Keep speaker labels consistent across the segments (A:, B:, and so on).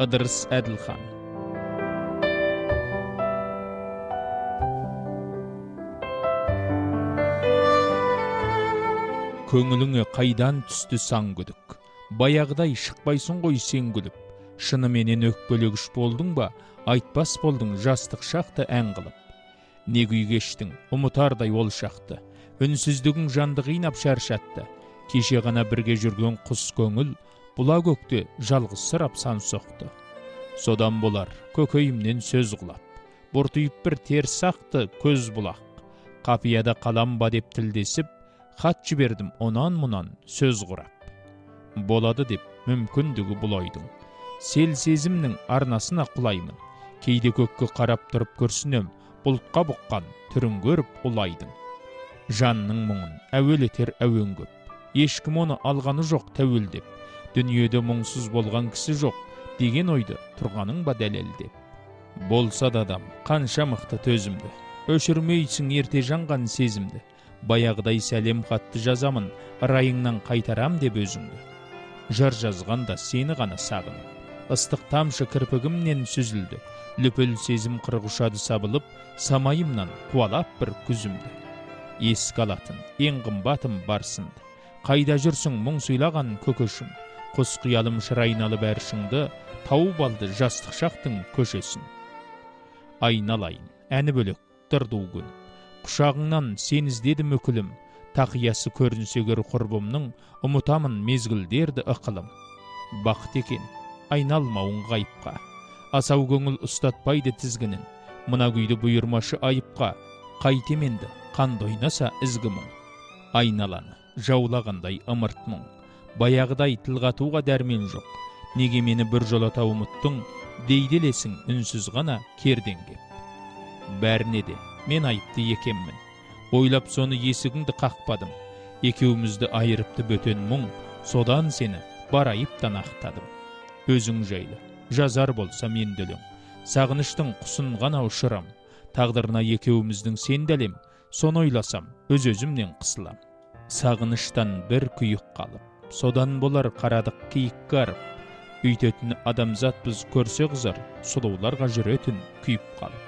A: Ыдырыс Әділхан. Көңіліңе қайдан түсті сан күдік, баяғыдай шықпайсың ғой сен күліп. Шыныменен өкпелегіш болдың ба, айтпас болдың жастық шақты ән қылып. Не күй кештің, ұмытардай ол шақты, үнсіздігің жанды қинап шаршатты. Кеше ғана бірге жүрген құс көңіл, бұла көкте жалғыз сырап сан соқты. Содан болар көкейімнен сөз құлап, бұртиып бір теріс ақты көз бұлақ. Қапияда қаламба деп тілдесіп, хат жібердім онан мұнан сөз құрап. Болады деп мүмкіндігі бұлайдың, сел сезімнің арнасына құлаймын. Кейде көкке қарап тұрып көрсінем, бұлтқа бұққан түрін көріп ұлайдың. Жанның мұңын әуелетер әуен көп, ешкім оны алғаны жоқ тәуелдеп. Дүниеде мұңсыз болған кісі жоқ деген ойды тұрғаның ба дәлелдеп. Болса да адам қанша мықты төзімді, өшірмейсің ерте жанған сезімді. Баяғыдай сәлем хатты жазамын, райыңнан қайтарам деп өзіңді. Жыр жазғанда сені ғана сағынып, ыстық тамшы кірпігімнен сүзілді. Лүпіл сезім қырғышады сабылып, самайымнан қуалап бір күзімді. Ескі алатын ең қымбатым барсынды, қайда жүрсің мұң сыйлаған көкөшім. Құс қиялым шырайналып әршіңді, тауып алды жастық шақтың көшесін. Айналайын, әні бөлек тұрду күн, құшағыңнан сен іздедім өкілім. Тақиясы көрінсегер құрбымның, ұмытамын мезгілдерді ықылым. Бақыт екен, айналмауың ғайыпқа, асау көңіл ұстатпайды тізгінін. Мына күйді бұйырмашы айыпқа, қайтеменді қанды ойнаса ізгімің. Айналаны жаулағандай ымырт мұң, баяғыдай тылғатуға дәрмен жоқ. Неге мені бір жолата ұмыттың, дейделесің үнсіз ғана керден кеп. Бәріне де мен айыпты екенмін, ойлап соны есігіңді қақпадым. Екеумізді айырыпты бөтен мұң, содан сені бар айыптан ақтадым. Өзің жайлы жазар болса мен өлең, сағыныштың құсын ғана ұшырам. Тағдырына екеуміздің сенделем, соны ойласам өз-өзімнен қысылам. Сағыныштан бір күйік қалып, содан болар қарадық киік қарып. Үйтетін адамзатпыз көрсе қызар, сұлуларға жүретін күйіп қалып.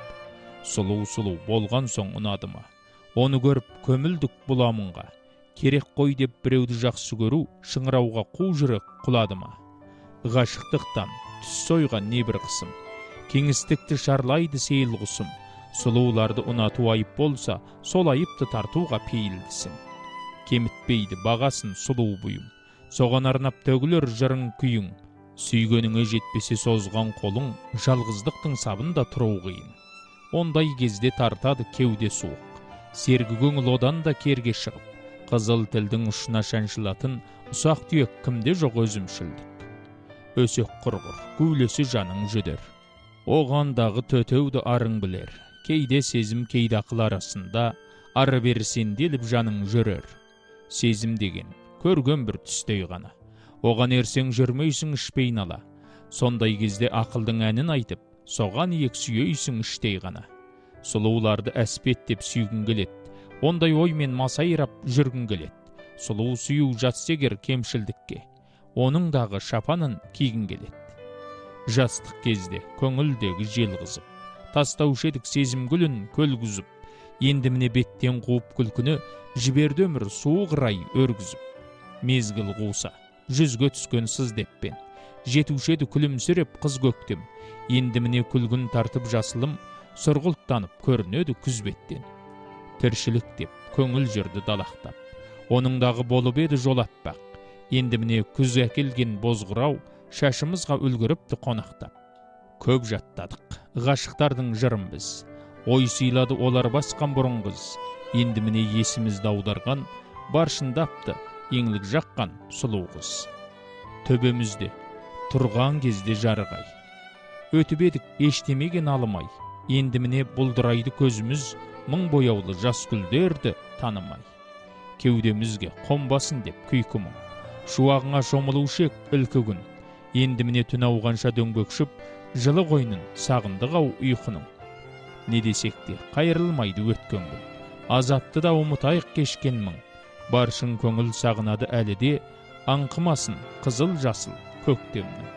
A: Сұлу болған соң ұнадыма, оны көріп көмілдік бұламынға. Керек қой деп біреуді жақсы көру, шыңырауға қу жүрек құладыма. Ғашықтықтан түс сойған небір қысым, кеңістікті шарлайды сейіл құсым. Сұлуларды ұнату айып болса, сол айыпты тартуға пейілдісің. Кемітпейді бағасын сұлу бұйым, соған арнап төгілер жырың күйің. Сүйгеніңе жетпесе созған қолың, жалғыздықтың сабында тұру қиын. Ондай кезде тартады кеуде суық, сергі көңіл одан да керге шығып. Қызыл тілдің ұшына шаншылатын ұсақ түйек кімде жоқ өзімшілдік. Өсек құрғыр, көйлесі жаның жүдер, оғандағы төтеуді арың білер. Кейде сезім кейде ақыл арасында, ары бері сенделіп жаның жүрер. Сезім деген көрген бір түстей ғана, оған ерсең жүрмейсің ішпей нала. Сондай кезде ақылдың әнін айтып, соған иек сүйейсің іштей ғана. Сұлуларды әспеттеп сүйгің келет, ондай оймен масайрап жүргің келет. Сұлу сүю жатсегер кемшілдікке, оның дағы шапанын кигің келет. Жастық кезде көңілдегі жел қызып, тастаушы едік сезім гүлін көлгізіп. Енді міне беттен қуып күлкіні, жіберді өмір суық рай өргізіп. Мезгіл қуса жүзге түскен сыз деппен, жетушеді күлімсіреп қыз көктем. Енді міне күлгін тартып жасылым, сұрғылттанып көрінеді күзбеттен. Тіршілік деп көңіл жүрді далақтап, оныңдағы болып еді жол аппақ. Енді міне күз әкелген бозғырау, шашымызға үлгіріпті қонақтап. Көп жаттадық ғашықтардың жырын біз, ой сыйлады олар басқан бұрын қыз. Енді міне есімізді аударған, бар шындапты еңлік жаққан сұлу қыз. Төбемізде тұрған кезде жарығай, өтіп едік ештемеген алымай. Енді міне бұлдырайды көзіміз, мың бояулы жас гүлдерді танымай. Кеудемізге қонбасын деп күйкі мұң, шуағыңа шомылушы ілкі күн. Енді міне түн ауғанша дөңбекшіп, жылы қойнын сағындық-ау ұйқының. Не десек те қайырылмайды өткен күн, азапты да ұмытайық кешкен мың. Баршын көңіл сағынады әлі де, аңқымасын қызыл жасыл көктемнің.